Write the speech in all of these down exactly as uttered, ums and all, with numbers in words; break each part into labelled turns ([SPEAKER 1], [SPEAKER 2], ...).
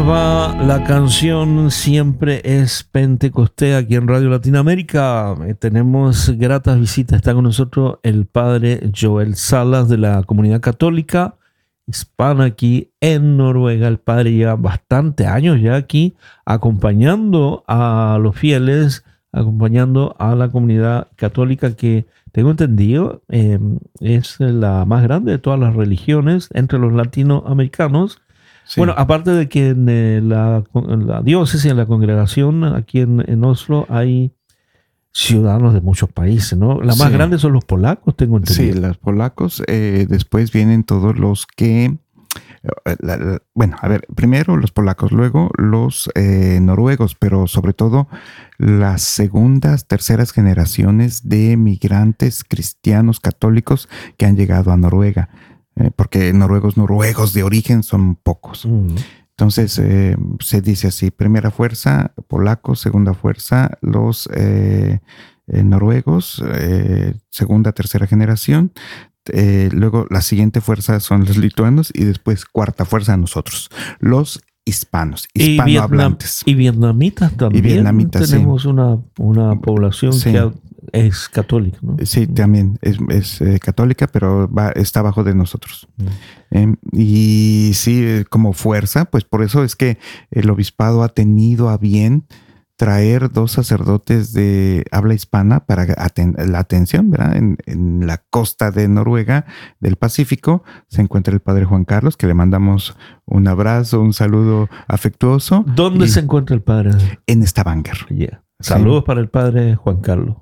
[SPEAKER 1] Va, la canción Siempre es Pentecostés aquí en Radio Latinoamérica. Eh, tenemos gratas visitas. Está con nosotros el padre Joel Salas de la Comunidad Católica Hispana aquí en Noruega. El padre lleva bastantes años ya aquí acompañando a los fieles, acompañando a la comunidad católica que, tengo entendido, eh, es la más grande de todas las religiones entre los latinoamericanos. Sí. Bueno, aparte de que en eh, la, en la diócesis, en la congregación aquí en, en Oslo, hay ciudadanos de muchos países, ¿no? La más sí. grande son los polacos, tengo entendido.
[SPEAKER 2] Sí, los polacos. Eh, después vienen todos los que... La, la, bueno, a ver, primero los polacos, luego los eh, noruegos, pero sobre todo las segundas, terceras generaciones de migrantes cristianos católicos que han llegado a Noruega. Eh, porque noruegos, noruegos de origen son pocos. Mm. Entonces, eh, se dice así, primera fuerza, polacos, segunda fuerza, los eh, eh, noruegos, eh, segunda, tercera generación, eh, luego la siguiente fuerza son los lituanos y después cuarta fuerza nosotros, los hispanos, hispanohablantes.
[SPEAKER 1] Y, Vietnam, y vietnamitas también. Y vietnamitas, tenemos sí. una, una población sí. que es católica, ¿no?
[SPEAKER 2] Sí, también es, es eh, católica, pero va, está abajo de nosotros. Mm. Eh, y sí, como fuerza, pues por eso es que el obispado ha tenido a bien traer dos sacerdotes de habla hispana para aten- la atención, ¿verdad? En, en la costa de Noruega, del Pacífico, se encuentra el padre Juan Carlos, que le mandamos un abrazo, un saludo afectuoso.
[SPEAKER 1] ¿Dónde y se encuentra el padre?
[SPEAKER 2] En Stavanger.
[SPEAKER 1] Yeah. Saludos sí. para el padre Juan Carlos.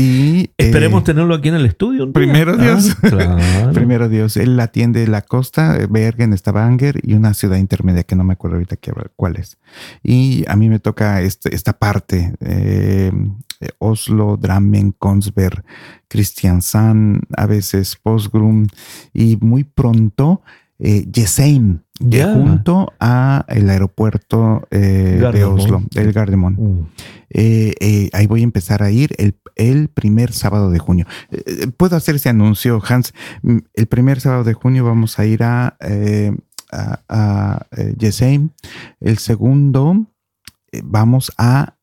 [SPEAKER 2] Y
[SPEAKER 1] esperemos
[SPEAKER 2] eh,
[SPEAKER 1] tenerlo aquí en el estudio. ¿No?
[SPEAKER 2] Primero Dios.
[SPEAKER 1] Ah, claro.
[SPEAKER 2] Primero Dios. Él atiende la costa, Bergen, Stavanger y una ciudad intermedia que no me acuerdo ahorita qué, cuál es. Y a mí me toca este, esta parte, eh, Oslo, Drammen, Kongsberg, Kristiansand, a veces Porsgrunn y muy pronto eh, Jessheim, yeah. junto a el aeropuerto eh, de Oslo, el Gardermoen. Mm. Eh, eh, ahí voy a empezar a ir el, el primer sábado de junio. Eh, Puedo hacer ese anuncio, Hans. El primer sábado de junio vamos a ir a, eh, a, a eh, Jessheim. El segundo eh, vamos a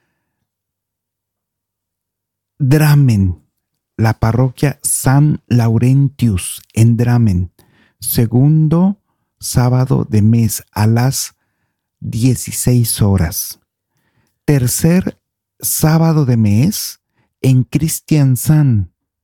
[SPEAKER 2] Drammen, la parroquia San Laurentius en Drammen. Segundo sábado de mes a las dieciséis horas. Tercer sábado de mes en Kristiansand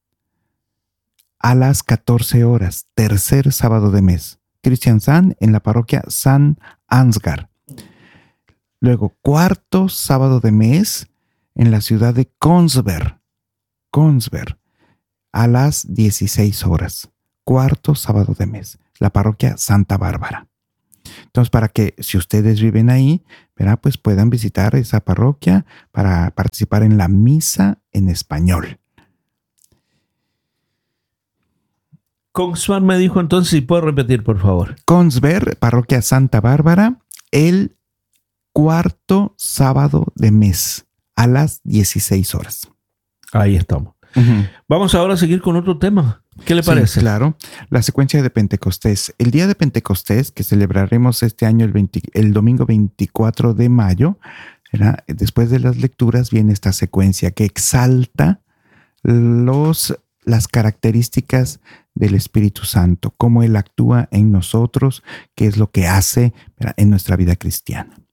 [SPEAKER 2] a las catorce horas. Tercer sábado de mes. Kristiansand en la parroquia San Ansgar. Luego, cuarto sábado de mes en la ciudad de Kongsberg. Kongsberg a las dieciséis horas. Cuarto sábado de mes, la parroquia Santa Bárbara. Entonces, para que si ustedes viven ahí, ¿verdad? Pues puedan visitar esa parroquia para participar en la misa en español.
[SPEAKER 1] Kongsberg me dijo entonces, si puedo repetir, por favor.
[SPEAKER 2] Kongsberg, parroquia Santa Bárbara, el cuarto sábado de mes a las dieciséis horas.
[SPEAKER 1] Ahí estamos. Uh-huh. Vamos ahora a seguir con otro tema. ¿Qué le parece?
[SPEAKER 2] Sí, claro, la secuencia de Pentecostés. El día de Pentecostés, que celebraremos este año el, veinte, el domingo veinticuatro de mayo, ¿verdad? Después de las lecturas viene esta secuencia que exalta los, las características del Espíritu Santo, cómo Él actúa en nosotros, qué es lo que hace, ¿verdad? En nuestra vida cristiana.